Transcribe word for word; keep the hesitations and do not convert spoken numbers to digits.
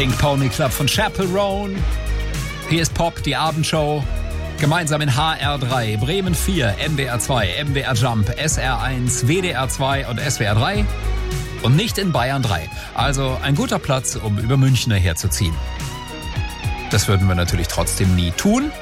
Pink Pony Club von Chappell Roan. Hier ist Pop, die Abendshow. Gemeinsam in H R drei, Bremen vier, N D R zwei, M D R Jump, S R eins, W D R zwei und S W R drei. Und nicht in Bayern drei. Also ein guter Platz, um über Münchner herzuziehen. Das würden wir natürlich trotzdem nie tun.